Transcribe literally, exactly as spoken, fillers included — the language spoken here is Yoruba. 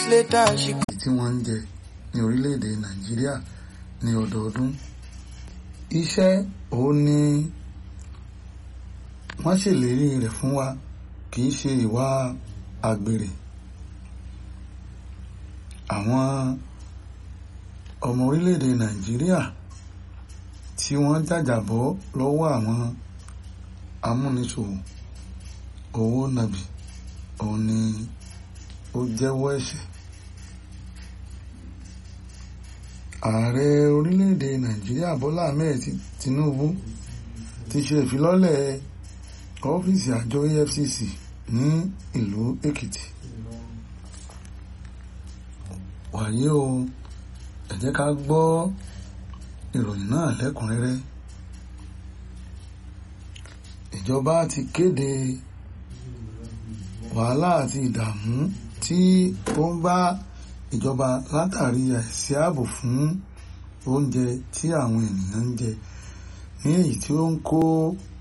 later she. tí wọ́n ń jẹ ní orílẹ̀-èdè Nàìjíríà ní ọdọọdún. Iṣẹ́ òun ni wọ́n ṣèlérí rẹ̀ fún wa, kì í ṣe ìwà àgbèrè. Àwọn ọmọ orílẹ̀-èdè Nàìjíríà tí wọ́n jàjàbọ́ lọ́wọ́ àwọn amúnisòwò owó nàbì òun ni ó jẹ́wọ́ ẹ̀ṣẹ̀. Ààrẹ orílẹ̀-èdè Nàìjíríà Bọ́lá Ahmed Tinubu ti ṣe ìfilọ́lẹ̀ ọ́fíìsì àjọ E F C C ní ìlú Èkìtì. Wàyí o, ẹ jẹ́ ká gbọ́ ìròyìn náà lẹ́kùnrẹ́rẹ́. Ìjọba ti kéde wàhálà àti ìdààmú tí ó ń bá ìjọba látàrí àìsí ààbò fún oúnjẹ tí àwọn ènìyàn ń jẹ, ní èyí tí ó ń kó